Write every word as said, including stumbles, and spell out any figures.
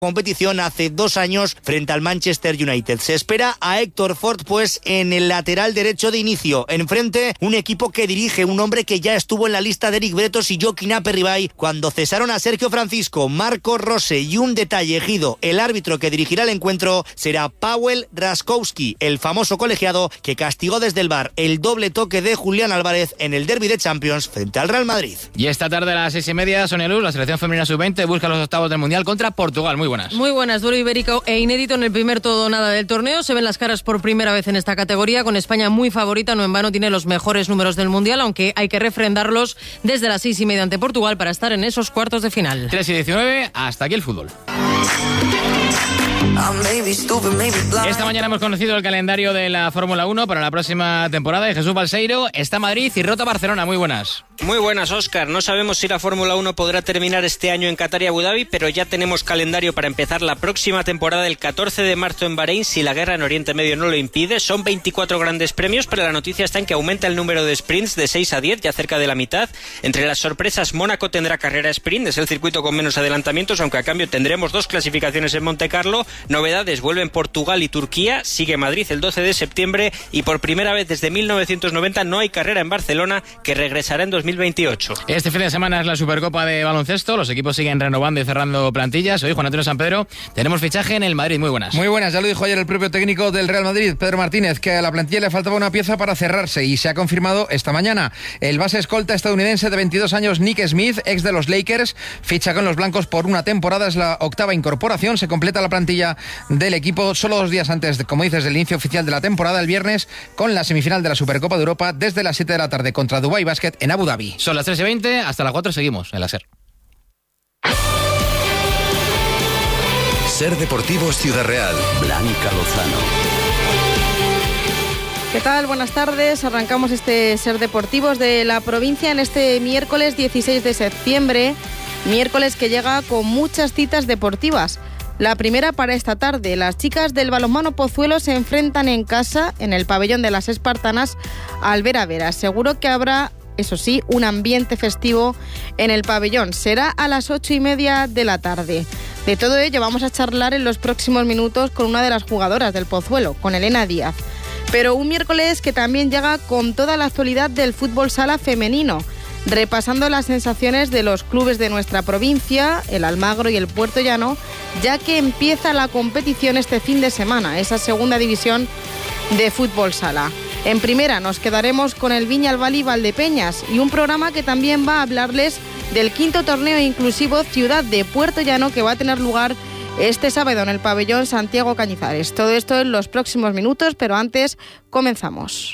competición hace dos años frente al Manchester United. Se espera a Héctor Ford pues en el lateral derecho de inicio. Enfrente un equipo que dirige un hombre que ya estuvo en la lista de Eric Bretos y Joaquín Aperribay cuando cesaron a Sergio Francisco. Marco Rose, y un detalle, Ejido, el árbitro que dirigirá el encuentro será Paweł Raskowski, el famoso colegiado que castigó desde el V A R el doble toque de Julián Álvarez en el derbi de Champions frente al Real Madrid. Y esta tarde a las seis y media, Sonia Luz, la selección femenina sub veinte busca los octavos del Mundial contra Portugal. Muy buenas. Muy buenas, duelo ibérico e inédito en el primer todo o nada del torneo. Se ven las caras por primera vez en esta categoría, con España muy favorita, no en vano tiene los mejores números del Mundial, aunque hay que refrendarlos desde las seis y media ante Portugal para estar en esos cuartos de final. tres y diecinueve, hasta aquí el fútbol. Esta mañana hemos conocido el calendario de la Fórmula uno para la próxima temporada y Jesús Balseiro está Madrid y Rota Barcelona. Muy buenas. Muy buenas, Óscar. No sabemos si la Fórmula uno podrá terminar este año en Qatar y Abu Dhabi, pero ya tenemos calendario para empezar la próxima temporada el catorce de marzo en Bahrein, si la guerra en Oriente Medio no lo impide. Son veinticuatro grandes premios, pero la noticia está en que aumenta el número de sprints de seis a diez, ya cerca de la mitad. Entre las sorpresas, Mónaco tendrá carrera sprint, es el circuito con menos adelantamientos, aunque a cambio tendremos dos clasificaciones en Monte Carlo. Novedades, vuelven Portugal y Turquía, sigue Madrid el doce de septiembre y por primera vez desde mil novecientos noventa no hay carrera en Barcelona, que regresará en dos mil veintiocho. Este fin de semana es la Supercopa de baloncesto, los equipos siguen renovando y cerrando plantillas. Hoy, Juan Antonio San Pedro, tenemos fichaje en el Madrid. Muy buenas. Muy buenas, ya lo dijo ayer el propio técnico del Real Madrid, Pedro Martínez, que a la plantilla le faltaba una pieza para cerrarse y se ha confirmado esta mañana. El base escolta estadounidense de veintidós años, Nick Smith, ex de los Lakers, ficha con los blancos por una temporada, es la octava incorporación, se completa la plantilla del equipo solo dos días antes, de, como dices, del inicio oficial de la temporada, el viernes, con la semifinal de la Supercopa de Europa desde las siete de la tarde contra Dubai Basket en Abu Dhabi. Son las tres y veinte, hasta las cuatro seguimos en la SER. SER Deportivos Ciudad Real, Blanca Lozano. ¿Qué tal? Buenas tardes. Arrancamos este SER Deportivos de la provincia en este miércoles dieciséis de septiembre, miércoles que llega con muchas citas deportivas. La primera para esta tarde. Las chicas del balonmano Pozuelo se enfrentan en casa, en el pabellón de las Espartanas, al Vera Vera. Seguro que habrá, eso sí, un ambiente festivo en el pabellón. Será a las ocho y media de la tarde. De todo ello vamos a charlar en los próximos minutos con una de las jugadoras del Pozuelo, con Elena Díaz. Pero un miércoles que también llega con toda la actualidad del fútbol sala femenino, repasando las sensaciones de los clubes de nuestra provincia, el Almagro y el Puerto Llano, ya que empieza la competición este fin de semana, esa segunda división de fútbol sala. En primera nos quedaremos con el Viñalbal Valdepeñas y un programa que también va a hablarles del quinto torneo inclusivo Ciudad de Puerto Llano, que va a tener lugar este sábado en el pabellón Santiago Cañizares. Todo esto en los próximos minutos, pero antes comenzamos.